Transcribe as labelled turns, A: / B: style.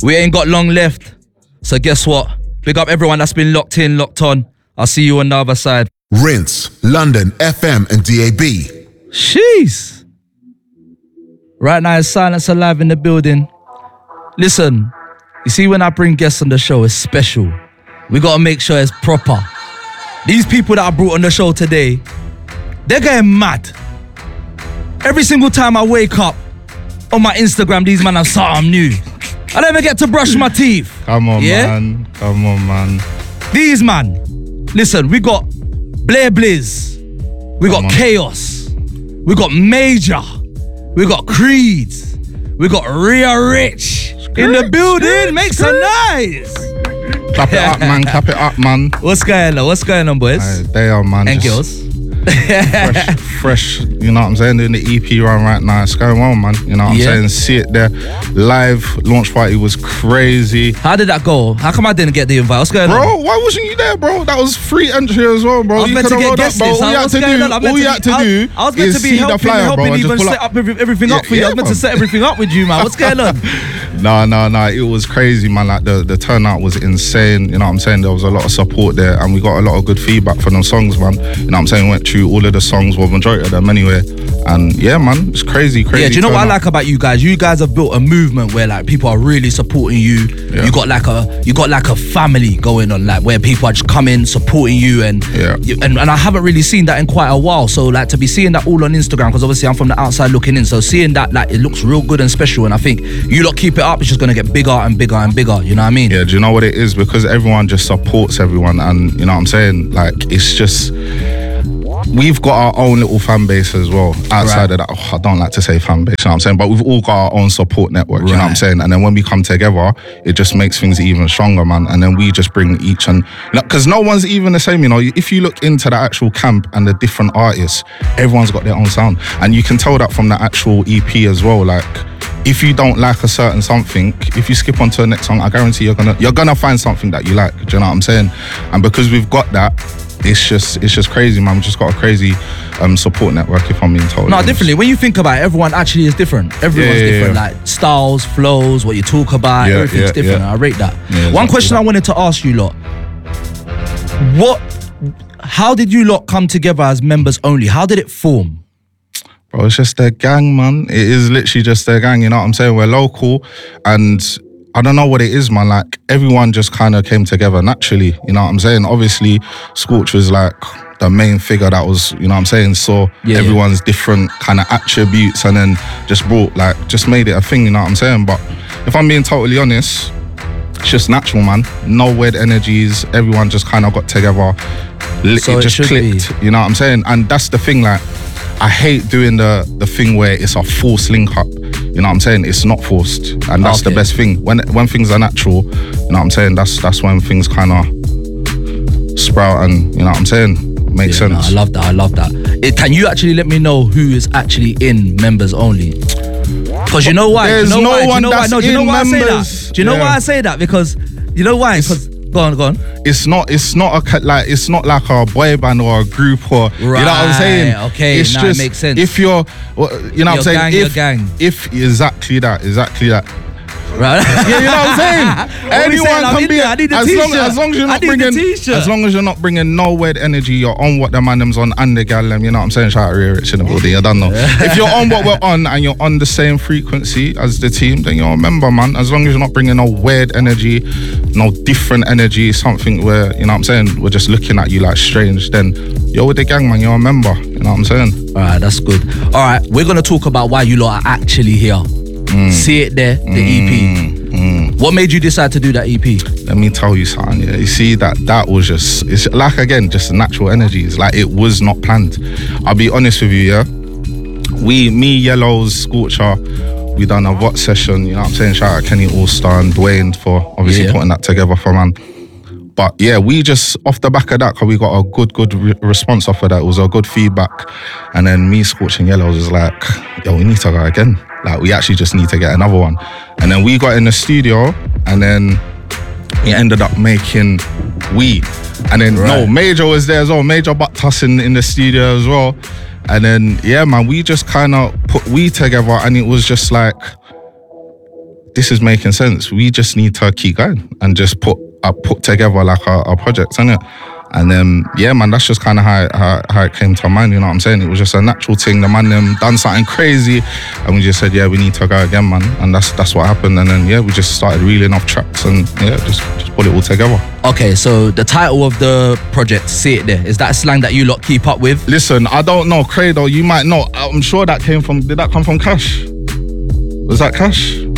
A: We ain't got long left. So guess what? Big up everyone that's been locked in, locked on. I'll see you on the other side.
B: Rinse, London, FM and DAB.
A: Jeez. Right now it's Silence Alive in the building. Listen, you see when I bring guests on the show, it's special. We gotta make sure it's proper. These people that I brought on the show today, they're getting mad. Every single time I wake up on my Instagram, these men have something new. I never get to brush my teeth.
C: Come on, man. Come on, man.
A: These man. Listen, we got Blair Blizz. We got Chaos. We got Major. We got Creed. We got Rhea Rich in the building. Make some noise.
C: Clap it up, man. Clap it up, man.
A: What's going on? What's going on, boys?
C: They are, man.
A: And girls.
C: fresh, you know what I'm saying, doing the EP run right now. It's going well, man. You know what I'm saying? See it there. Live launch party was crazy.
A: How did that go? How come I didn't get the invite? What's going on?
C: Bro, why wasn't you there, bro? That was free entry as well, bro.
A: I was meant to get guest list.
C: All you had to do
A: I was meant to be helping even set up everything up for you. I was meant to set everything up with you, man. What's going on?
C: No, it was crazy, man. Like the turnout was insane. You know what I'm saying? There was a lot of support there, and we got a lot of good feedback from them songs, man. You know what I'm saying? Went through all of the songs, well, majority of them anyway. And yeah, man, it's crazy.
A: Yeah, do you know what I like about you guys? You guys have built a movement where like people are really supporting you. Yeah. You got like a family going on, like where people are just coming, supporting you, and I haven't really seen that in quite a while. So like to be seeing that all on Instagram, because obviously I'm from the outside looking in, so seeing that, like, it looks real good and special. And I think you lot keep it up, it's just gonna get bigger and bigger and bigger. You know what I mean?
C: Yeah. Do you know what it is? Because everyone just supports everyone, and you know what I'm saying? Like, it's just, we've got our own little fan base as well outside of that. I don't like to say fan base, you know what I'm saying? But we've all got our own support network, you know what I'm saying? And then when we come together, it just makes things even stronger, man. And then we just bring each, and because no one's even the same, you know. If you look into the actual camp and the different artists, everyone's got their own sound. And you can tell that from the actual EP as well. Like, if you don't like a certain something, if you skip on to the next song, I guarantee you're gonna find something that you like. Do you know what I'm saying? And because we've got that, it's just crazy, man. We've just got a crazy support network, if I'm being totally honest.
A: Definitely. When you think about it, everyone actually is different. Everyone's different. Like styles, flows, what you talk about, everything's different. I rate that. One question I wanted to ask you lot: how did you lot come together as members only? How did it form?
C: Bro, it's just their gang, man. It is literally just their gang, you know what I'm saying? We're local, and I don't know what it is, man. Like, everyone just kind of came together naturally, you know what I'm saying? Obviously, Scorch was like the main figure that was, you know what I'm saying? So everyone's different kind of attributes, and then just made it a thing, you know what I'm saying? But if I'm being totally honest, it's just natural, man. No weird energies. Everyone just kind of got together. It just clicked, you know what I'm saying? And that's the thing, like, I hate doing the thing where it's a forced link up. You know what I'm saying? It's not forced, and that's the best thing. When things are natural, you know what I'm saying? That's when things kind of sprout, and you know what I'm saying? Makes sense.
A: No, I love that. Can you actually let me know who is actually in members only? Because you know why?
C: There's no one that's in members.
A: Do you know why I say that? Do you know why I say that? Because you know why? Because Go on.
C: It's not like a boy band or a group, or you know what I'm saying?
A: Okay,
C: it's
A: just, it makes sense.
C: If you're, you know what I'm saying?
A: Gang.
C: If exactly that.
A: Right.
C: Yeah, you know what I'm saying? Anyone can be. As long as you're not bringing no weird energy, you're on what the man them's on and the gal them. You know what I'm saying? Shout out Rhea Rich in the building. I don't know. If you're on what we're on and you're on the same frequency as the team, then you're a member, man. As long as you're not bringing no weird energy, no different energy, something where, you know what I'm saying, we're just looking at you like strange, then you're with the gang, man. You're a member. You know what I'm saying?
A: All right, that's good. All right, we're gonna talk about why you lot are actually here. See it there, the EP. What made you decide to do that EP?
C: Let me tell you something, yeah. You see, that was just, it's like, again, just natural energies. Like, it was not planned. I'll be honest with you, yeah. Me, Yellows, Scorcher, we done a VOT session, you know what I'm saying? Shout out Kenny Allstar and Dwayne for obviously putting that together for man. But yeah, we just, off the back of that, cause we got a good response off of that. It was a good feedback. And then me, Scorch and Yellows was like, yo, we need to go again. Like, we actually just need to get another one. And then we got in the studio, and then we ended up making We. And then, no, Major was there as well. Major bucked us in the studio as well. And then, yeah, man, we just kind of put We together, and it was just like, this is making sense. We just need to keep going and just put together like our projects, innit? And then, yeah, man, that's just kind of how it came to mind, you know what I'm saying? It was just a natural thing. The man them done something crazy, and we just said, yeah, we need to go again, man. And that's what happened. And then, yeah, we just started reeling off tracks and, yeah, just put it all together.
A: Okay, so the title of the project, See It There, is that a slang that you lot keep up with?
C: Listen, I don't know, Credo, you might know. I'm sure did that come from Cash? Was that Cash?